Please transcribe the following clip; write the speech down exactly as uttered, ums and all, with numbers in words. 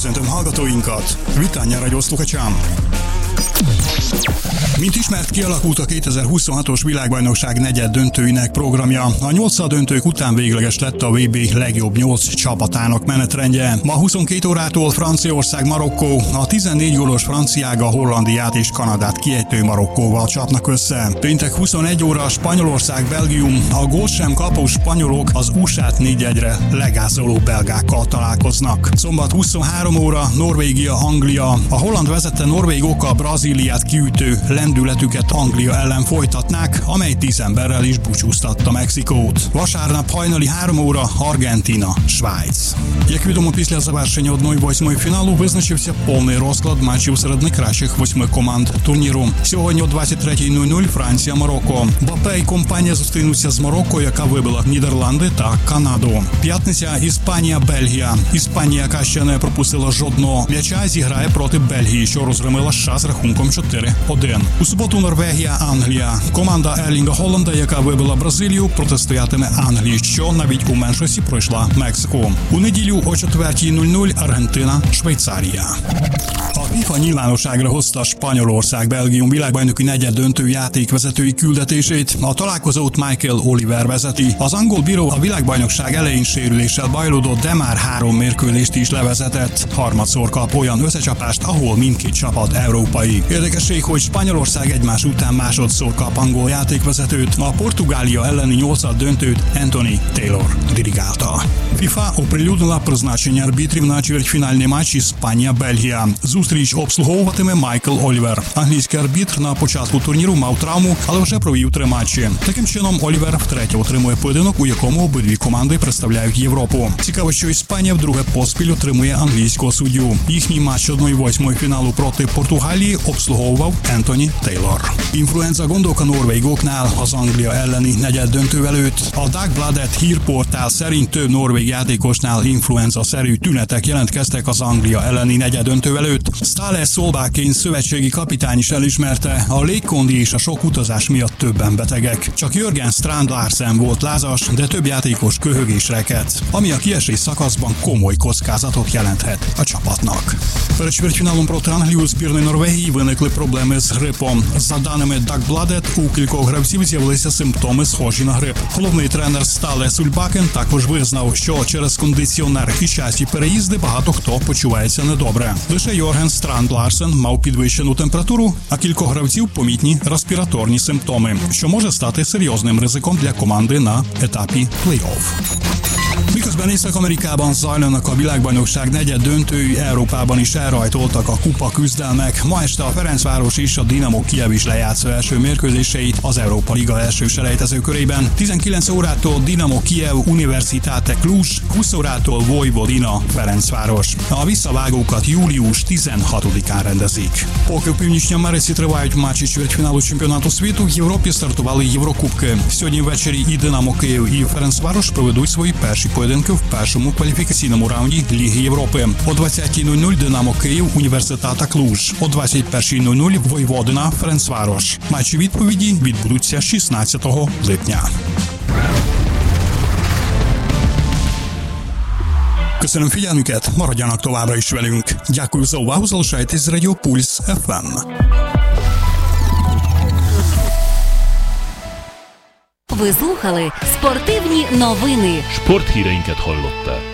Köszöntöm hallgatóinkat! Vitán Radio Sluchačám! Mint ismert, kialakult a kétezer-huszonhatos világbajnokság negyed döntőinek programja. A nyolcad döntők után végleges lett a vé bé legjobb nyolc csapatának menetrendje. Ma huszonkét órától Franciaország, Marokkó, a tizennégy gólos franciága Hollandiát és Kanadát kiejtő Marokkóval csapnak össze. Péntek huszonegy óra Spanyolország, Belgium, a gólt sem kapó spanyolok az u es á-t négy egyre legázoló belgákkal találkoznak. Szombat huszonhárom óra Norvégia, Anglia, a holland vezette norvégok a Brazíliát kiütő lendületüket Anglia ellen folytatnák, amely tíz emberrel is búcsúztatta Mexikót. Vasárnap hajnali három óra Argentina, Швайц. Як відомо, після завершення одної восьмої фіналу визначився повний розклад матчів серед найкращих восьми команд турніру. Сьогодні о двадцять третя нуль нуль Франція, Марокко. Мбаппе і компанія зустрінуться з Марокко, яка вибила Нідерланди та Канаду. П'ятниця Іспанія, Бельгія. Іспанія, яка ще не пропустила жодного м'яча, зіграє проти Бельгії, що розгромила США з рахунком чотири один. У суботу Норвегія, Англія. Команда Ерлінга Холланда, яка вибила Бразилію, протистоятиме Англії, що навіть у меншості пройшла Мексику. У неділю о четвертій нуль нуль Argentina, Швейцарія. A FIFA nyilvánosságra hozta Spanyolország Belgium világbajnoki negyed döntő játékvezetői küldetését. A találkozót Michael Oliver vezeti. Az angol bíró a világbajnokság elején sérüléssel bajlódott, de már három mérkőzést is levezetett. Harmadszor kap olyan összecsapást, ahol mindkét csapat európai. Érdekesség, hogy Spanyolország egymás után másodszor kap angol játékvezetőt. A Portugália elleni nyolcad döntőt Anthony Taylor dirigálta. FIFA оприлюднила призначення арбітрів на чвертьфінальний матч Іспанія-Бельгія. Зустріч обслуговуватиме Майкл Олівер. Англійський арбітр на початку турніру мав травму, але вже провів три матчі. Таким чином, Олівер втретє отримує поєдинок, у якому обидві команди представляють Європу. Цікаво, що Іспанія вдруге поспіль отримує англійського суддю. Їхній матч одної восьмої фіналу проти Португалії обслуговував Anthony Taylor. Influenza gondok a norvégoknál az Anglia elleni negyed döntő előtt. A Dagbladet hírportál szerint több norvég játékosnál influenza-szerű tünetek jelentkeztek az Anglia elleni negyed döntő előtt. Ståle Solbakken szövetségi kapitány is elismerte, a légkondi és a sok utazás miatt többen betegek. Csak Jörgen Strand Larsen volt lázas, de több játékos köhög és reked, ami a kiesés szakaszban komoly kockázatot jelenthet a csapatnak. Перед чвертьфіналом проти Англії у збірної Норвегії виникли проблеми з грипом. За даними Dagbladet, у кількох гравців з'явилися симптоми, схожі на грип. Головний тренер Ståle Solbakken також визнав, що через кондиціонер і часті переїзди багато хто почувається недобре. Лише Йорген Странд Ларсен мав підвищену температуру, а кількох гравців помітні респіраторні симптоми, що може стати серйозним ризиком для команди на етапі плей-офф. Miközben Észak-Amerikában zajlanak a világbajnokság negyed döntői, Európában is elrajtoltak a kupa küzdelmek. Ma este a Ferencváros és a Dinamo Kijev is lejátsza első mérkőzéseit az Európa Liga első selejtező körében. tizenkilenc órától Dinamo Kijev, Universitate Cluj, húsz órától Vojvodina, Ferencváros. A visszavágókat július tizenhatodikán rendezik. Поки в Північній Америці тривають матчі чвертьфіналу чемпіонату світу, в Європі стартували Єврокубки. Сьогодні ввечері і Динамо Київ, і Ференцварош проведуть свої перші поєдинки в першому кваліфікаційному раунді Ліги Європи. О двадцятій нуль нуль Динамо Київ, Університета Клуж. О двадцять першій нуль нуль Войводина, Ференцварош. Матчі відповіді відбудуться шістнадцятого липня. Köszönöm figyelmüket, maradjanak továbbra is velünk. Дякую за увагу, залишайтесь з Радіо Пульс еф ем. Ви слухали спортивні новини. Спортхíreinket hallották.